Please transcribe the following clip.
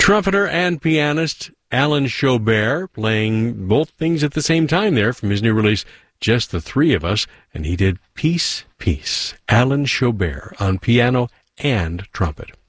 Trumpeter and pianist Alan Shobert playing both things at the same time there from his new release, Just the Three of Us, and he did Peace, Peace. Alan Shobert on piano and trumpet.